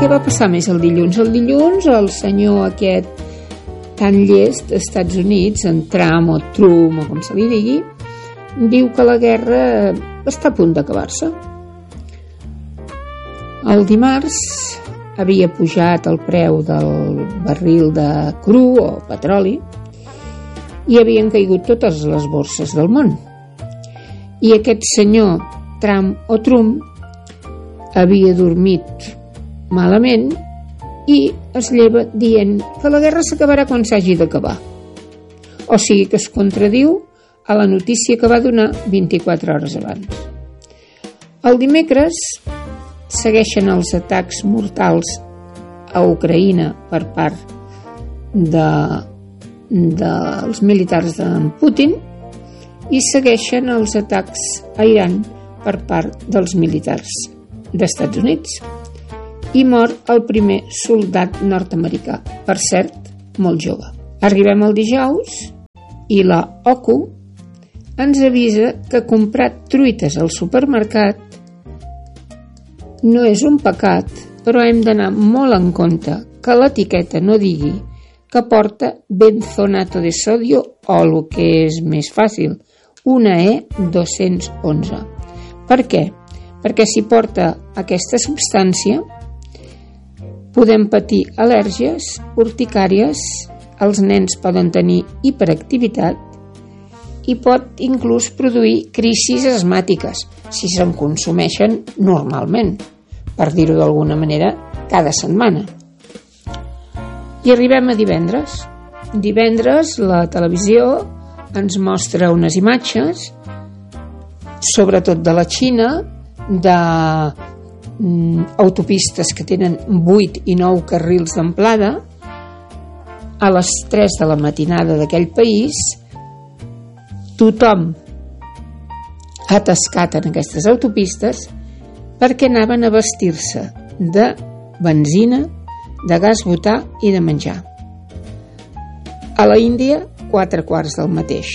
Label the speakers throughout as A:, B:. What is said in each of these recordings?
A: què va passar més el dilluns? El dilluns el senyor aquest tan llest dels Estats Units, en Trump o Trump o com se li digui, diu que la guerra està a punt d'acabar-se. El dimarts havia pujat el preu del barril de cru o petroli i havien caigut totes les borses del món. I aquest senyor Trump o Trump havia dormit malament i es lleva dient que la guerra s'acabarà quan s'hagi d'acabar. O sigui que es contradiu a la notícia que va donar 24 hores abans. El dimecres segueixen els atacs mortals a Ucraïna per part dels militars d'en Putin i segueixen els atacs a Iran per part dels militars dels Estats Units. I mor el primer soldat nord-americà, per cert, molt jove. Arribem al dijous i la OCU ens avisa que comprar truites al supermercat no és un pecat, però hem d'anar molt en compte que l'etiqueta no digui que porta benzonato de sodio o el que és més fàcil, una E211. Per què? Perquè si porta aquesta substància podem patir al·lèrgies, urticàries, els nens poden tenir hiperactivitat i pot inclús produir crisis asmàtiques si se'n consumeixen normalment, per dir-ho d'alguna manera, cada setmana. I arribem a divendres. Divendres la televisió ens mostra unes imatges, sobretot de la Xina, d'autopistes que tenen 8 i 9 carrils d'amplada a les 3 de la matinada d'aquell país, tothom atascat en aquestes autopistes perquè anaven a vestir-se de benzina, de gas butà i de menjar. A la Índia, 4 quarts del mateix.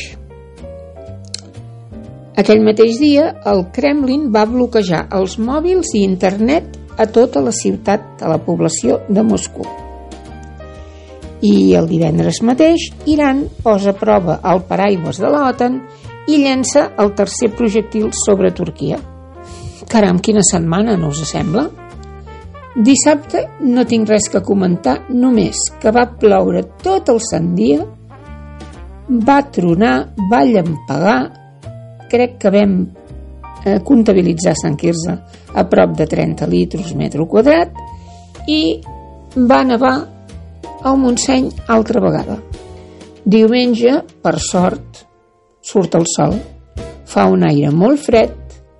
A: Aquell mateix dia, el Kremlin va bloquejar els mòbils i internet a tota la ciutat de la població de Moscou. I el divendres mateix, Iran posa a prova el paraigües de l'OTAN i llença el tercer projectil sobre Turquia. Caram, quina setmana, no us sembla? Dissabte no tinc res que comentar, només que va ploure tot el sant dia, va tronar, va llampegar, crec que vam comptabilitzar a Sant Quirze a prop de 30 litres metre quadrat i va nevar al Montseny altra vegada. Diumenge, per sort, surt el sol, fa un aire molt fred,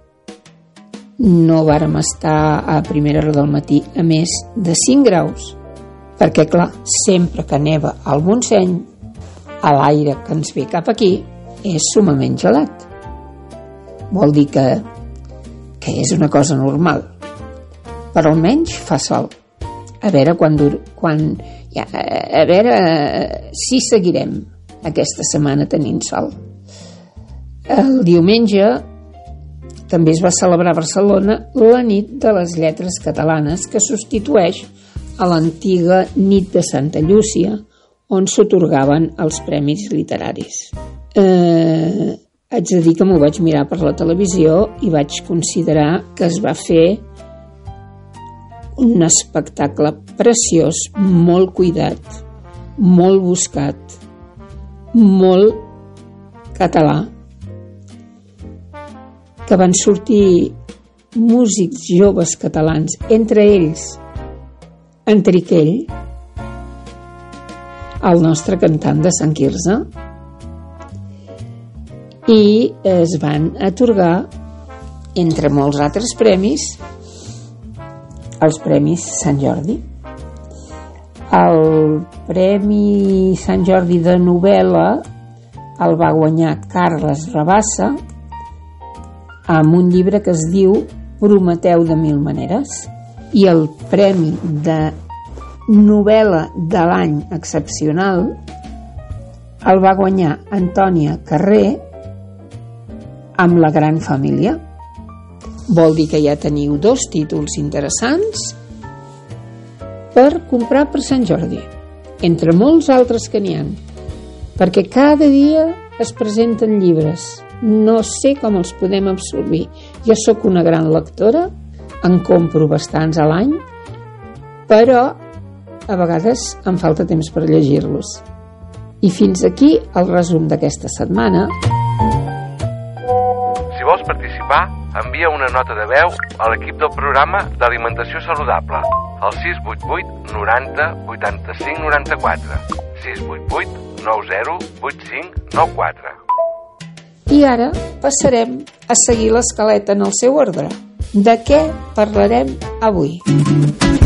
A: no vàrem estar a primera hora del matí a més de 5 graus, perquè clar, sempre que neva al Montseny, l'aire que ens ve cap aquí és summament gelat. Vol dir que és una cosa normal, però almenys fa sol. A veure a veure si seguirem aquesta setmana tenint sol. El diumenge també es va celebrar a Barcelona la nit de les lletres catalanes, que substitueix a l'antiga nit de Santa Llúcia, on s'atorgaven els premis literaris. Haig de dir que m'ho vaig mirar per la televisió i vaig considerar que es va fer un espectacle preciós, molt cuidat, molt buscat, molt català, que van sortir músics joves catalans, entre ells Enriquell, el nostre cantant de Sant Quirze, i es van atorgar, entre molts altres premis, els Premis Sant Jordi. El Premi Sant Jordi de novel·la el va guanyar Carles Rabassa amb un llibre que es diu Prometeu de mil maneres, i el Premi de novel·la de l'any excepcional el va guanyar Antònia Carré amb La gran família. Vol dir que ja teniu 2 títols interessants per comprar per Sant Jordi, entre molts altres que n'hi ha, perquè cada dia es presenten llibres. No sé com els podem absorbir. Jo sóc una gran lectora, en compro bastants a l'any, però a vegades em falta temps per llegir-los. I fins aquí el resum d'aquesta setmana.
B: Si vols participar, envia una nota de veu a l'equip del programa d'Alimentació Saludable al 688 90 85 94 688 90 85 94.
A: I ara passarem a seguir l'escaleta en el seu ordre. De què parlarem avui?